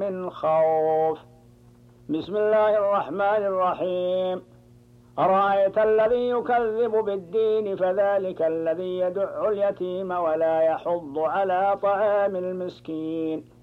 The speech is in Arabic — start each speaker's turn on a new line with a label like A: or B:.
A: من خوف. بسم الله الرحمن الرحيم. أرأيت الذي يكذب بالدين فذلك الذي يدع اليتيم ولا يحض على طعام المسكين.